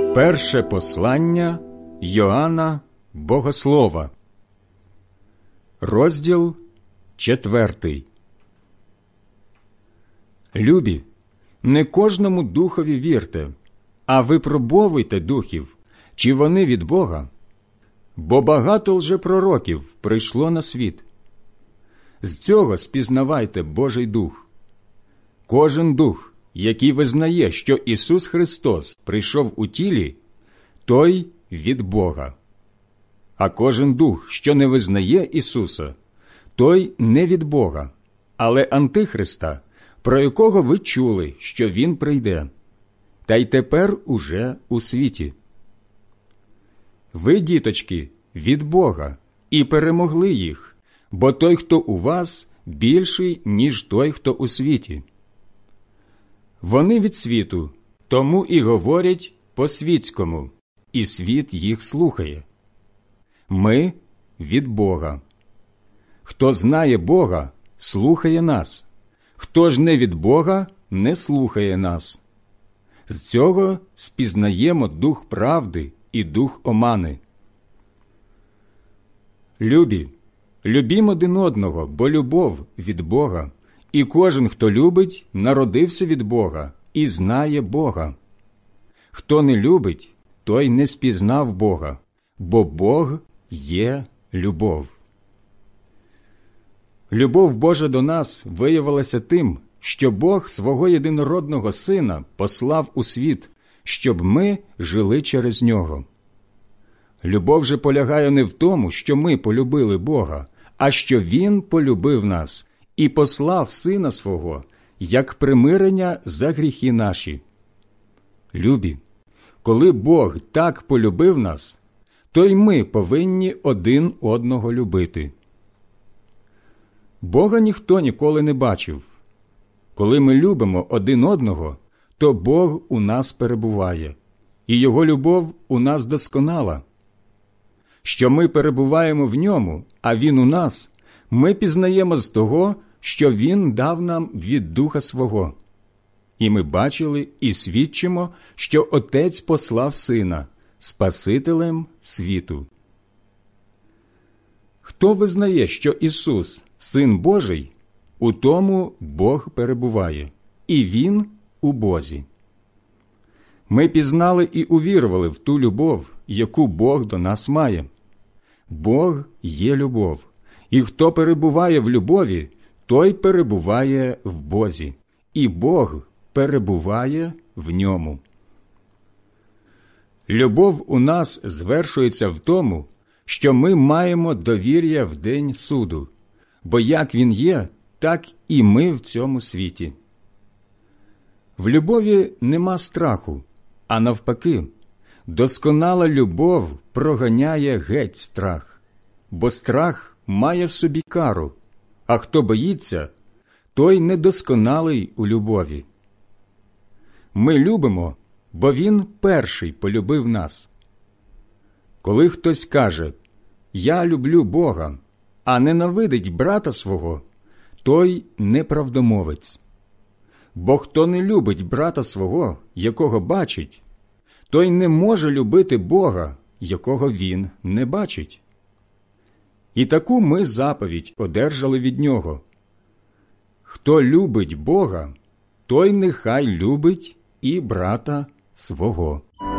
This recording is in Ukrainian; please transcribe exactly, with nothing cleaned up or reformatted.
Перше послання Йоанна Богослова, розділ четвертий. Любі, не кожному духові вірте, а випробовуйте духів, чи вони від Бога, бо багато лжепророків прийшло на світ. З цього спізнавайте Божий дух. Кожен дух, який визнає, що Ісус Христос прийшов у тілі, той від Бога. А кожен дух, що не визнає Ісуса, той не від Бога, але Антихриста, про якого ви чули, що Він прийде, та й тепер уже у світі. Ви, діточки, від Бога, і перемогли їх, бо той, хто у вас, більший, ніж той, хто у світі. Вони від світу, тому і говорять по-світському, і світ їх слухає. Ми від Бога. Хто знає Бога, слухає нас. Хто ж не від Бога, не слухає нас. З цього спізнаємо дух правди і дух омани. Любі, любім один одного, бо любов від Бога, і кожен, хто любить, народився від Бога і знає Бога. Хто не любить, той не спізнав Бога, бо Бог є любов. Любов Божа до нас виявилася тим, що Бог свого єдинородного Сина послав у світ, щоб ми жили через Нього. Любов же полягає не в тому, що ми полюбили Бога, а що Він полюбив нас і послав Сина Свого, як примирення за гріхи наші. Любі, коли Бог так полюбив нас, то й ми повинні один одного любити. Бога ніхто ніколи не бачив. Коли ми любимо один одного, то Бог у нас перебуває, і Його любов у нас досконала. Що ми перебуваємо в Ньому, а Він у нас, ми пізнаємо з того, що Він дав нам від Духа Свого. І ми бачили і свідчимо, що Отець послав Сина, Спасителем світу. Хто визнає, що Ісус – Син Божий, у тому Бог перебуває, і Він у Бозі. Ми пізнали і увірували в ту любов, яку Бог до нас має. Бог є любов, і хто перебуває в любові, той перебуває в Бозі, і Бог перебуває в ньому. Любов у нас звершується в тому, що ми маємо довір'я в день суду, бо як він є, так і ми в цьому світі. В любові нема страху, а навпаки, досконала любов проганяє геть страх, бо страх має в собі кару, а хто боїться, той недосконалий у любові. Ми любимо, бо Він перший полюбив нас. Коли хтось каже «Я люблю Бога», а ненавидить брата свого, той неправдомовець. Бо хто не любить брата свого, якого бачить, той не може любити Бога, якого він не бачить. І таку ми заповідь одержали від Нього. Хто любить Бога, той нехай любить і брата свого.